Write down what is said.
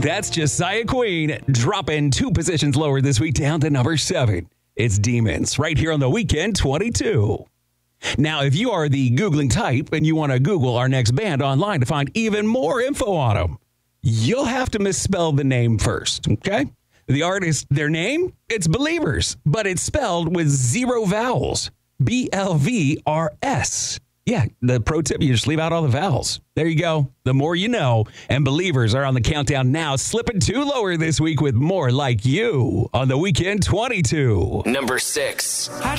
That's Josiah Queen dropping 2 positions lower this week down to number 7. It's Demons right here on the Weekend 22. Now, if you are the Googling type and you want to Google our next band online to find even more info on them, you'll have to misspell the name first, okay? The artist, their name, it's Believers, but it's spelled with 0 vowels. BLVRS. Yeah, the pro tip, you just leave out all the vowels. There you go. The more you know. And Believers are on the countdown now, slipping 2 lower this week with More Like You on the Weekend 22. Number 6. I